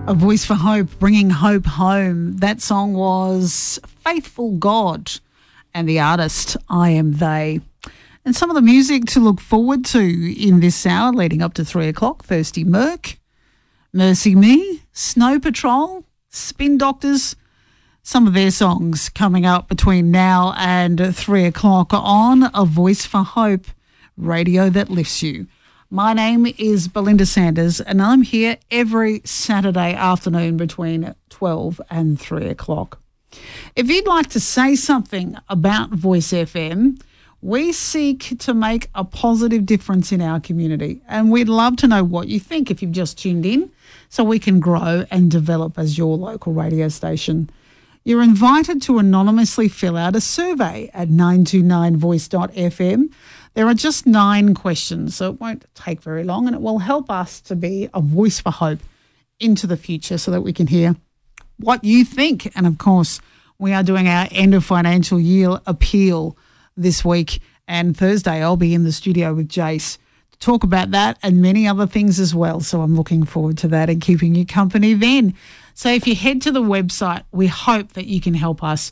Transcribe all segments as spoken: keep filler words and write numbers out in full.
A Voice for Hope, bringing hope home. That song was Faithful God and the artist I Am They. And some of the music to look forward to in this hour leading up to three o'clock, Thirsty Merc, Mercy Me, Snow Patrol, Spin Doctors, some of their songs coming up between now and three o'clock on A Voice for Hope, radio that lifts you. My name is Belinda Sanders and I'm here every Saturday afternoon between twelve and three o'clock. If you'd like to say something about Voice F M, we seek to make a positive difference in our community and we'd love to know what you think if you've just tuned in so we can grow and develop as your local radio station. You're invited to anonymously fill out a survey at nine two nine voice dot f m. There are just nine questions, so it won't take very long and it will help us to be a voice for hope into the future so that we can hear what you think. And, of course, we are doing our end of financial year appeal this week, and Thursday I'll be in the studio with Jace to talk about that and many other things as well. So I'm looking forward to that and keeping you company then. So if you head to the website, we hope that you can help us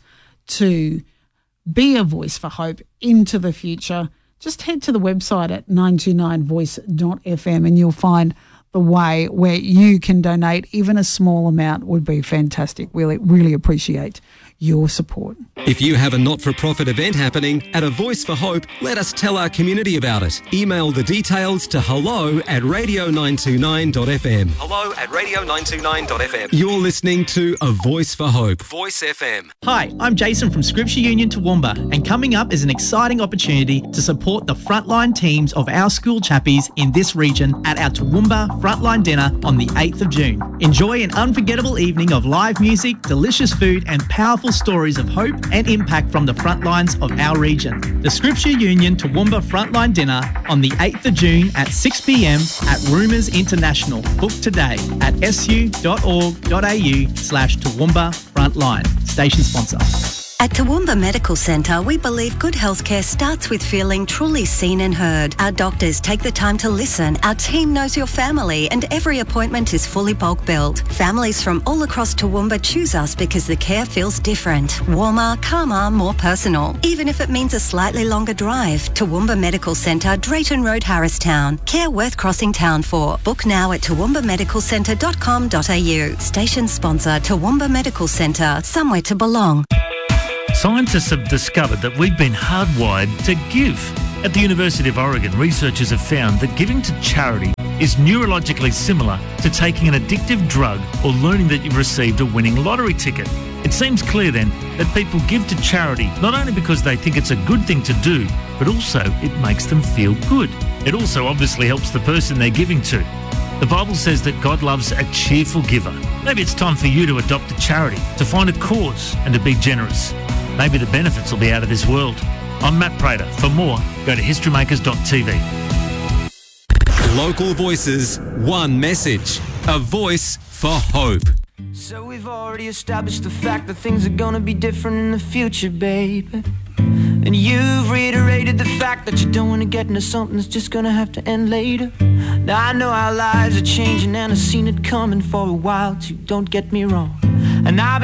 to be a voice for hope into the future. Just head to the website at nine two nine voice dot f m and you'll find the way where you can donate. Even a small amount would be fantastic. We really appreciate your support. If you have a not-for-profit event happening at A Voice for Hope, let us tell our community about it. Email the details to hello at radio nine two nine dot f m. Hello at radio nine two nine dot f m. You're listening to A Voice for Hope, Voice F M. Hi, I'm Jason from Scripture Union Toowoomba, and coming up is an exciting opportunity to support the frontline teams of our school chappies in this region at our Toowoomba Frontline Dinner on the eighth of June. Enjoy an unforgettable evening of live music, delicious food and powerful stories of hope and impact from the front lines of our region. The Scripture Union Toowoomba Frontline Dinner on the eighth of June at six p m at Rumours International. Book today at s u dot org dot a u slash Toowoomba Frontline. Station sponsor. At Toowoomba Medical Centre, we believe good healthcare starts with feeling truly seen and heard. Our doctors take the time to listen, our team knows your family, and every appointment is fully bulk billed. Families from all across Toowoomba choose us because the care feels different, warmer, calmer, more personal. Even if it means a slightly longer drive. Toowoomba Medical Centre, Drayton Road, Harristown. Care worth crossing town for. Book now at toowoomba medical centre dot com dot a u. Station sponsor, Toowoomba Medical Centre, somewhere to belong. Scientists have discovered that we've been hardwired to give. At the University of Oregon, researchers have found that giving to charity is neurologically similar to taking an addictive drug or learning that you've received a winning lottery ticket. It seems clear then that people give to charity not only because they think it's a good thing to do, but also it makes them feel good. It also obviously helps the person they're giving to. The Bible says that God loves a cheerful giver. Maybe it's time for you to adopt a charity, to find a cause and to be generous. Maybe the benefits will be out of this world. I'm Matt Prater. For more, go to history makers dot t v. Local voices, one message. A voice for hope. So we've already established the fact that things are gonna be different in the future, baby. And you've reiterated the fact that you don't want to get into something that's just gonna have to end later. Now I know our lives are changing and I've seen it coming for a while too, don't get me wrong. And I've